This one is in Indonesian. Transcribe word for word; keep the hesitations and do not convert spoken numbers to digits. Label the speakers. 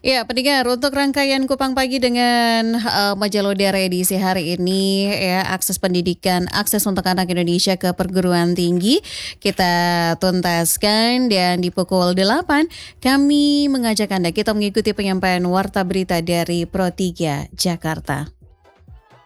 Speaker 1: Ya, pendengar, untuk rangkaian Kupang Pagi dengan uh, Majalah Udara edisi hari ini ya, akses pendidikan, akses untuk anak Indonesia ke perguruan tinggi kita tuntaskan, dan di pukul delapan kami mengajak Anda kita mengikuti penyampaian warta berita dari Pro tiga Jakarta.